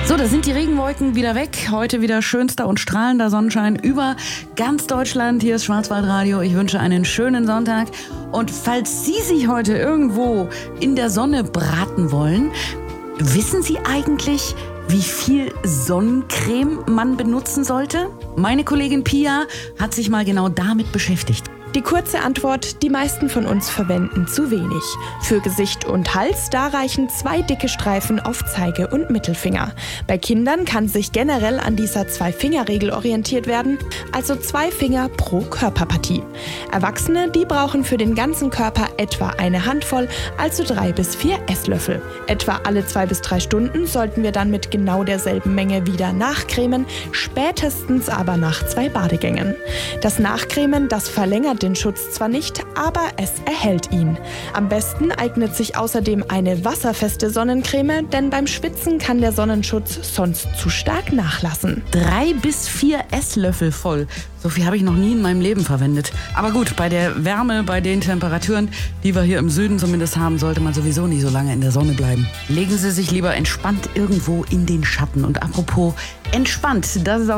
So, da sind die Regenwolken wieder weg. Heute wieder schönster und strahlender Sonnenschein über ganz Deutschland. Hier ist Schwarzwaldradio. Ich wünsche einen schönen Sonntag. Und falls Sie sich heute irgendwo in der Sonne braten wollen, wissen Sie eigentlich, wie viel Sonnencreme man benutzen sollte? Meine Kollegin Pia hat sich mal genau damit beschäftigt. Die kurze Antwort, die meisten von uns verwenden zu wenig. Für Gesicht und Hals, da reichen 2 dicke Streifen auf Zeige- und Mittelfinger. Bei Kindern kann sich generell an dieser 2-Finger-Regel orientiert werden, also 2 Finger pro Körperpartie. Erwachsene, die brauchen für den ganzen Körper etwa eine Handvoll, also 3 bis 4 Esslöffel. Etwa alle 2 bis 3 Stunden sollten wir dann mit genau derselben Menge wieder nachcremen, spätestens aber nach 2 Badegängen. Das Nachcremen, das verlängert den Schutz zwar nicht, aber es erhält ihn. Am besten eignet sich außerdem eine wasserfeste Sonnencreme, denn beim Schwitzen kann der Sonnenschutz sonst zu stark nachlassen. 3 bis 4 Esslöffel voll. So viel habe ich noch nie in meinem Leben verwendet. Aber gut, bei der Wärme, bei den Temperaturen, die wir hier im Süden zumindest haben, sollte man sowieso nicht so lange in der Sonne bleiben. Legen Sie sich lieber entspannt irgendwo in den Schatten. Und apropos entspannt, das ist auch